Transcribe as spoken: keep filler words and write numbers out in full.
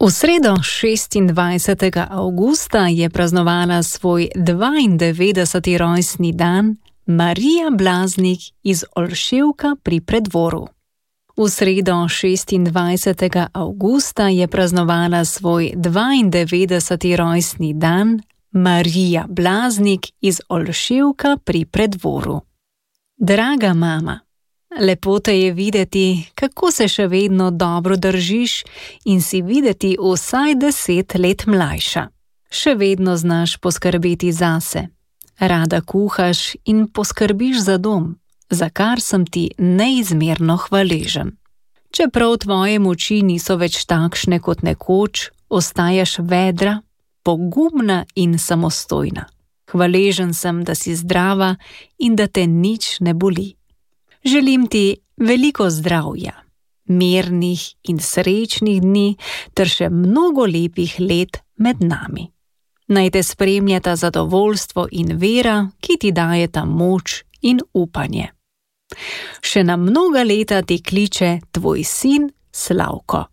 V sredo šestindvajsetega avgusta je praznovala svoj dvaindevetdeseti rojstni dan Marija Blaznik iz Olševka pri Preddvoru. V sredo šestindvajsetega avgusta je praznovala svoj dvaindevetdeseti rojstni dan Marija Blaznik iz Olševka pri Preddvoru. Draga mama, lepo te je videti, kako se še vedno dobro držiš in si videti vsaj deset let mlajša. Še vedno znaš poskrbeti zase. Rada kuhaš in poskrbiš za dom, za kar sem ti neizmerno hvaležen. Čeprav tvoje moči niso več takšne kot nekoč, ostajaš vedra, pogumna in samostojna. Hvaležen sem, da si zdrava in da te nič ne boli. Želim ti veliko zdravja, mirnih in srečnih dni ter še mnogo lepih let med nami. Naj te spremljata zadovoljstvo in vera, ki ti dajeta moč in upanje. Še na mnoga leta ti kliče tvoj sin Slavko.